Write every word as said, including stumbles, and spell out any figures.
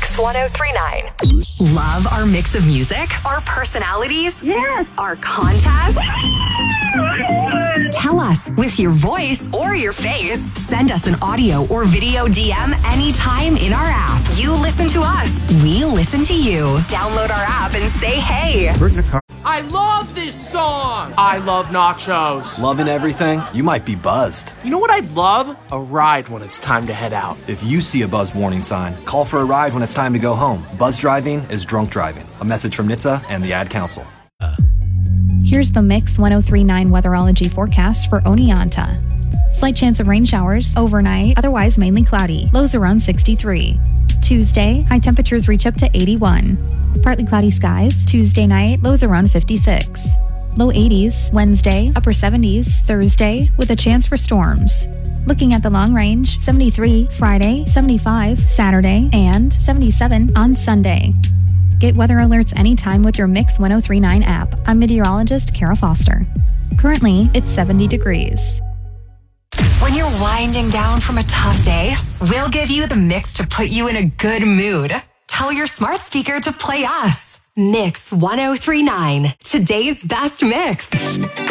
Mix ten thirty-nine. Love our mix of music, our personalities, Yes. our contests? Tell us with your voice or your face. Send us an audio or video D M anytime in our app. You listen to us. We listen to you. Download our app and say hey. I love this song! I love nachos. Loving everything? You might be buzzed. You know what I'd love? A ride when it's time to head out. If you see a buzz warning sign, call for a ride when it's time to go home. Buzz driving is drunk driving. A message from N H T S A and the Ad Council. Here's the Mix ten thirty-nine weatherology forecast for Oneonta. Slight chance of rain showers overnight, otherwise mainly cloudy. Lows around sixty-three. Tuesday, high temperatures reach up to eighty-one. Partly cloudy skies. Tuesday night, lows around fifty-six. Low eighties. Wednesday, upper seventies. Thursday, with a chance for storms. Looking at the long range, seventy-three Friday, seventy-five Saturday, and seventy-seven on Sunday. Get weather alerts anytime with your Mix ten thirty-nine app. I'm meteorologist Kara Foster. Currently, it's seventy degrees. When you're winding down from a tough day, we'll give you the mix to put you in a good mood. Tell your smart speaker to play us. Mix ten thirty-nine, today's best mix.